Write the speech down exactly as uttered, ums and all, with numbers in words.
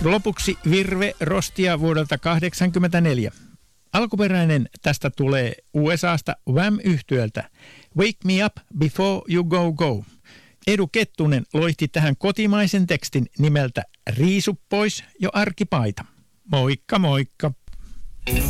Lopuksi Virve Rostia vuodelta kahdeksankymmentäneljä. Alkuperäinen tästä tulee U S A:sta Wham-yhtyöltä Wake Me Up Before You Go Go. Edu Kettunen loihti tähän kotimaisen tekstin nimeltä Riisu pois jo arkipaita. Moikka moikka!